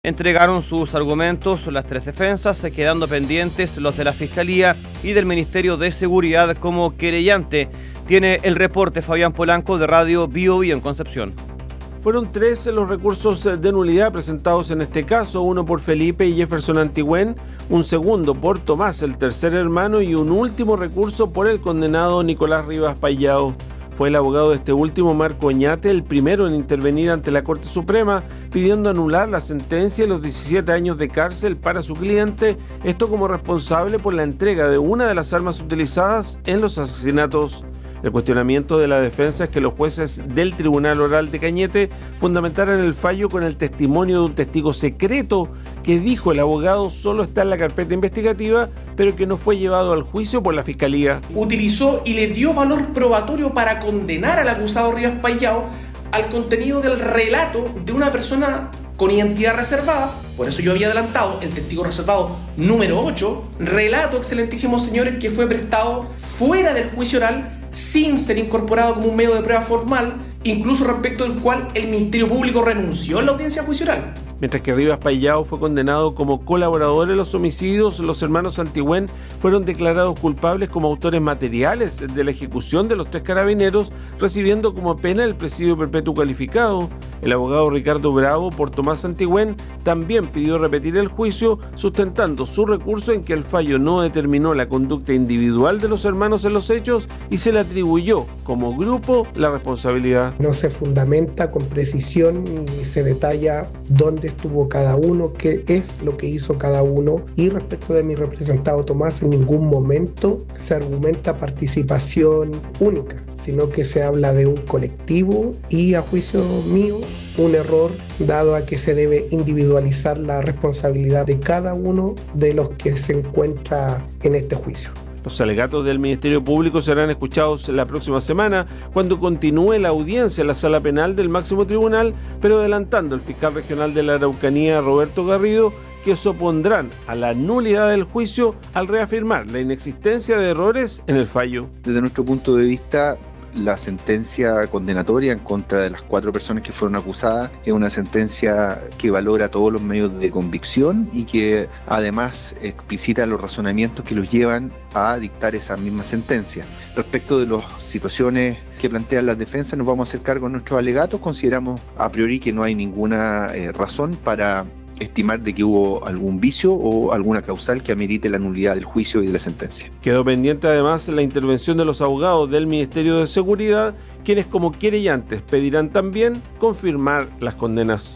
Entregaron sus argumentos las tres defensas, quedando pendientes los de la Fiscalía y del Ministerio de Seguridad como querellante. Tiene el reporte Fabián Polanco de Radio Bio Bio en Concepción. Fueron 3 los recursos de nulidad presentados en este caso, uno por Felipe y Jefferson Antigüén, un segundo por Tomás, el tercer hermano, y un último recurso por el condenado Nicolás Rivas Payao. Fue el abogado de este último, Marco Oñate, el primero en intervenir ante la Corte Suprema, pidiendo anular la sentencia de los 17 años de cárcel para su cliente, esto como responsable por la entrega de una de las armas utilizadas en los asesinatos. El cuestionamiento de la defensa es que los jueces del Tribunal Oral de Cañete fundamentaran el fallo con el testimonio de un testigo secreto que, dijo el abogado, solo está en la carpeta investigativa, pero que no fue llevado al juicio por la Fiscalía. Utilizó y le dio valor probatorio para condenar al acusado Rivas Payao al contenido del relato de una persona con identidad reservada. Por eso yo había adelantado el testigo reservado número 8, relato, excelentísimos señores, que fue prestado fuera del juicio oral sin ser incorporado como un medio de prueba formal, incluso respecto del cual el Ministerio Público renunció en la audiencia juicio oral. Mientras que Rivas Payao fue condenado como colaborador en los homicidios, los hermanos Antigüén fueron declarados culpables como autores materiales de la ejecución de los 3 carabineros, recibiendo como pena el presidio perpetuo calificado. El abogado Ricardo Bravo por Tomás Antigüén también pidió repetir el juicio, sustentando su recurso en que el fallo no determinó la conducta individual de los hermanos en los hechos y se le atribuyó como grupo la responsabilidad. No se fundamenta con precisión ni se detalla dónde estuvo cada uno, qué es lo que hizo cada uno, y respecto de mi representado Tomás, en ningún momento se argumenta participación única, sino que se habla de un colectivo y, a juicio mío, un error, dado a que se debe individualizar la responsabilidad de cada uno de los que se encuentra en este juicio. Los alegatos del Ministerio Público serán escuchados la próxima semana cuando continúe la audiencia en la Sala Penal del Máximo Tribunal, pero adelantando el fiscal regional de la Araucanía, Roberto Garrido, que se opondrán a la nulidad del juicio al reafirmar la inexistencia de errores en el fallo. Desde nuestro punto de vista, la sentencia condenatoria en contra de las 4 personas que fueron acusadas es una sentencia que valora todos los medios de convicción y que además explicita los razonamientos que los llevan a dictar esa misma sentencia. Respecto de las situaciones que plantean las defensas, nos vamos a hacer cargo de nuestros alegatos. Consideramos a priori que no hay ninguna razón para estimar de que hubo algún vicio o alguna causal que amerite la nulidad del juicio y de la sentencia. Quedó pendiente además la intervención de los abogados del Ministerio de Seguridad, quienes como querellantes pedirán también confirmar las condenas.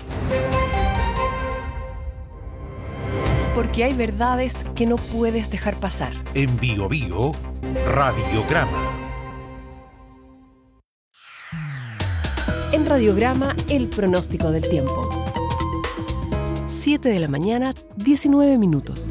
Porque hay verdades que no puedes dejar pasar. En Bio Bio, Radiograma. En Radiograma, el pronóstico del tiempo. 7 de la mañana, 19 minutos.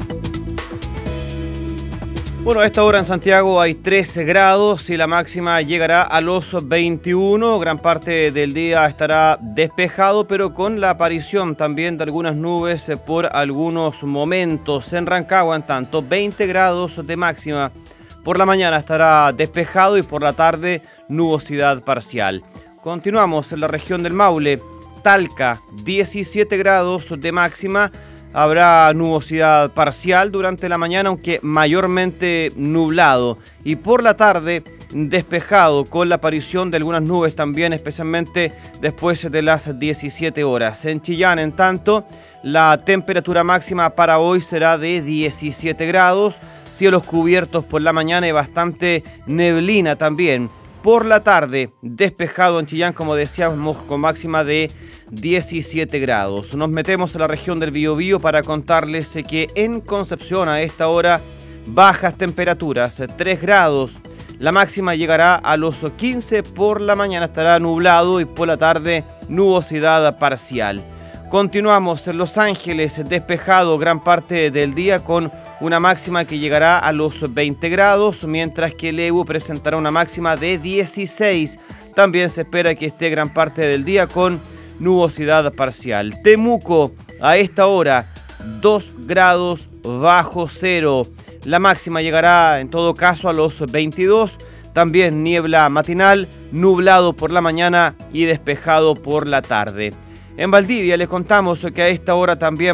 Bueno, a esta hora en Santiago hay 13 grados y la máxima llegará a los 21. Gran parte del día estará despejado, pero con la aparición también de algunas nubes por algunos momentos. En Rancagua, en tanto, 20 grados de máxima. Por la mañana estará despejado y por la tarde nubosidad parcial. Continuamos en la región del Maule. Talca, 17 grados de máxima, habrá nubosidad parcial durante la mañana, aunque mayormente nublado, y por la tarde despejado con la aparición de algunas nubes también, especialmente después de las 17 horas. En Chillán, en tanto, la temperatura máxima para hoy será de 17 grados, cielos cubiertos por la mañana y bastante neblina también. Por la tarde, despejado en Chillán, como decíamos, con máxima de 17 grados. Nos metemos a la región del Biobío para contarles que en Concepción a esta hora bajas temperaturas, 3 grados. La máxima llegará a los 15, por la mañana estará nublado y por la tarde nubosidad parcial. Continuamos en Los Ángeles, despejado gran parte del día con una máxima que llegará a los 20 grados, mientras que Lebu presentará una máxima de 16. También se espera que esté gran parte del día con nubosidad parcial. Temuco, a esta hora, 2 grados bajo cero. La máxima llegará en todo caso a los 22. También niebla matinal, nublado por la mañana y despejado por la tarde. En Valdivia les contamos que a esta hora también